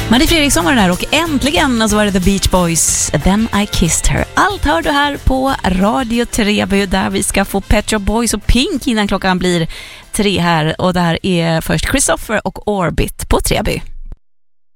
Marie Fredriksson var det där och äntligen så var det The Beach Boys, Then I Kissed Her. Allt hör du här på Radio Treby där vi ska få Pet Shop Boys och Pink innan klockan blir 3 här. Och där är först Christopher och Orbit på Treby.